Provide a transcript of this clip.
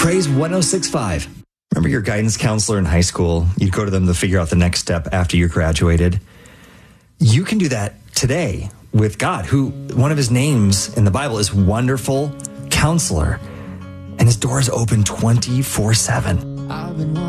Praise 106.5. Remember your guidance counselor in high school? You'd go to them to figure out the next step after you graduated. You can do that today with God, who one of his names in the Bible is Wonderful Counselor. And his doors open 24/7.